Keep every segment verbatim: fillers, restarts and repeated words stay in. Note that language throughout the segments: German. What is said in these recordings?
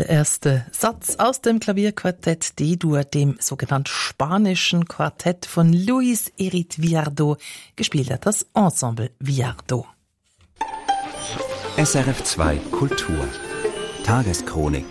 Der erste Satz aus dem Klavierquartett D-Dur, dem sogenannten spanischen Quartett von Luis Erit Viardot. Gespielt hat das Ensemble Viardot. S R F zwei Kultur Tageschronik.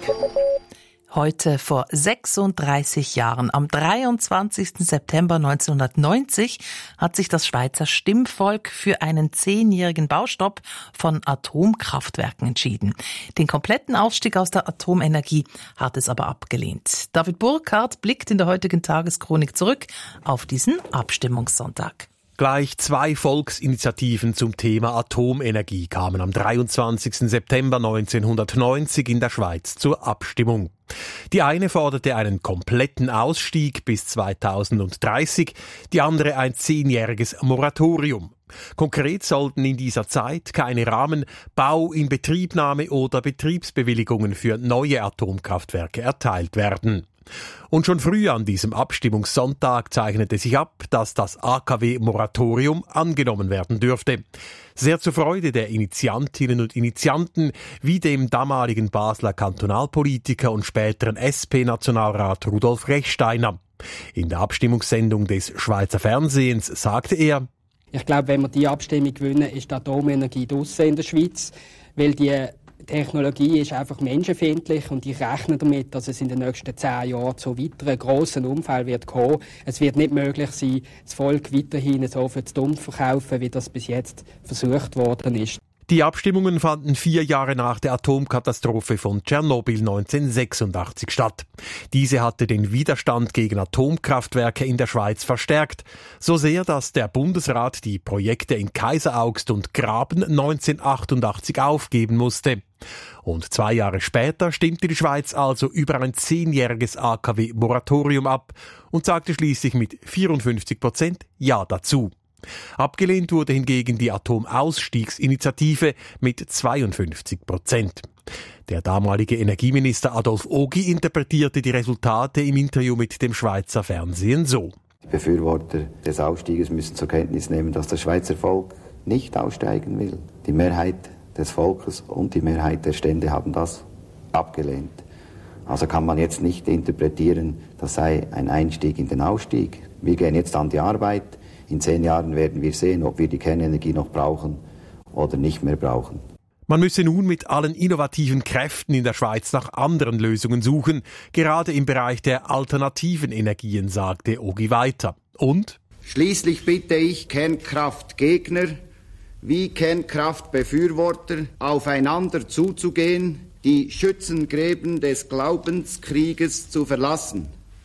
Heute vor sechsunddreißig Jahren, am dreiundzwanzigsten September neunzehnhundertneunzig, hat sich das Schweizer Stimmvolk für einen zehnjährigen Baustopp von Atomkraftwerken entschieden. Den kompletten Ausstieg aus der Atomenergie hat es aber abgelehnt. David Burkhardt blickt in der heutigen Tageschronik zurück auf diesen Abstimmungssonntag. Gleich zwei Volksinitiativen zum Thema Atomenergie kamen am dreiundzwanzigsten September neunzehnhundertneunzig in der Schweiz zur Abstimmung. Die eine forderte einen kompletten Ausstieg bis zweitausenddreißig, die andere ein zehnjähriges Moratorium. Konkret sollten in dieser Zeit keine Rahmen-, Bau-, Inbetriebnahme oder Betriebsbewilligungen für neue Atomkraftwerke erteilt werden. Und schon früh an diesem Abstimmungssonntag zeichnete sich ab, dass das A K W-Moratorium angenommen werden dürfte. Sehr zur Freude der Initiantinnen und Initianten, wie dem damaligen Basler Kantonalpolitiker und späteren S P-Nationalrat Rudolf Rechsteiner. In der Abstimmungssendung des Schweizer Fernsehens sagte er: Ich glaube, wenn wir die Abstimmung gewinnen, ist die Atomenergie draussen in der Schweiz, weil die Technologie ist einfach menschenfeindlich und ich rechne damit, dass es in den nächsten zehn Jahren zu weiteren grossen Unfällen wird kommen. Es wird nicht möglich sein, das Volk weiterhin so für zu dumm zu verkaufen, wie das bis jetzt versucht worden ist. Die Abstimmungen fanden vier Jahre nach der Atomkatastrophe von Tschernobyl neunzehnhundertsechsundachtzig statt. Diese hatte den Widerstand gegen Atomkraftwerke in der Schweiz verstärkt. So sehr, dass der Bundesrat die Projekte in Kaiseraugst und Graben neunzehnhundertachtundachtzig aufgeben musste. Und zwei Jahre später stimmte die Schweiz also über ein zehnjähriges A K W-Moratorium ab und sagte schließlich mit vierundfünfzig Prozent Ja dazu. Abgelehnt wurde hingegen die Atomausstiegsinitiative mit zweiundfünfzig Prozent. Der damalige Energieminister Adolf Ogi interpretierte die Resultate im Interview mit dem Schweizer Fernsehen so: Die Befürworter des Ausstieges müssen zur Kenntnis nehmen, dass das Schweizer Volk nicht aussteigen will. Die Mehrheit des Volkes und die Mehrheit der Stände haben das abgelehnt. Also kann man jetzt nicht interpretieren, das sei ein Einstieg in den Ausstieg. Wir gehen jetzt an die Arbeit. In zehn Jahren werden wir sehen, ob wir die Kernenergie noch brauchen oder nicht mehr brauchen. Man müsse nun mit allen innovativen Kräften in der Schweiz nach anderen Lösungen suchen, gerade im Bereich der alternativen Energien, sagte Ogi weiter. Und? Schließlich bitte ich Kernkraftgegner wie Kernkraftbefürworter, aufeinander zuzugehen, die Schützengräben des Glaubenskrieges zu verlassen.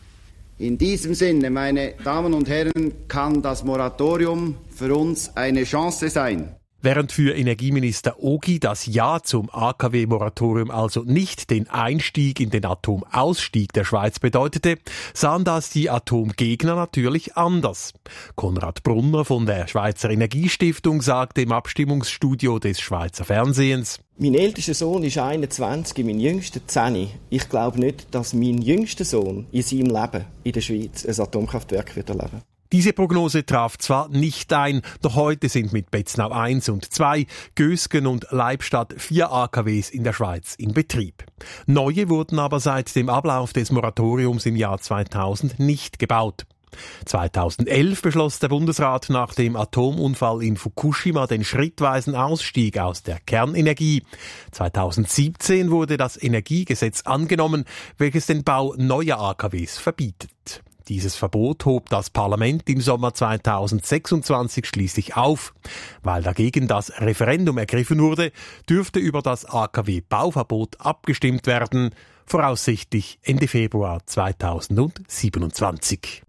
In diesem Sinne, meine Damen und Herren, kann das Moratorium für uns eine Chance sein. Während für Energieminister Ogi das Ja zum A K W-Moratorium also nicht den Einstieg in den Atomausstieg der Schweiz bedeutete, sahen das die Atomgegner natürlich anders. Konrad Brunner von der Schweizer Energiestiftung sagte im Abstimmungsstudio des Schweizer Fernsehens: Mein ältester Sohn ist einundzwanzig, mein jüngster zehn. Ich glaube nicht, dass mein jüngster Sohn in seinem Leben in der Schweiz ein Atomkraftwerk wird erleben. Diese Prognose traf zwar nicht ein, doch heute sind mit Betznau eins und zwei, Gösgen und Leibstadt vier A K Ws in der Schweiz in Betrieb. Neue wurden aber seit dem Ablauf des Moratoriums im Jahr zweitausend nicht gebaut. zweitausendelf beschloss der Bundesrat nach dem Atomunfall in Fukushima den schrittweisen Ausstieg aus der Kernenergie. zweitausendsiebzehn wurde das Energiegesetz angenommen, welches den Bau neuer A K Ws verbietet. Dieses Verbot hob das Parlament im Sommer zweitausendsechsundzwanzig schließlich auf. Weil dagegen das Referendum ergriffen wurde, dürfte über das A K W-Bauverbot abgestimmt werden, voraussichtlich Ende Februar zweitausendsiebenundzwanzig.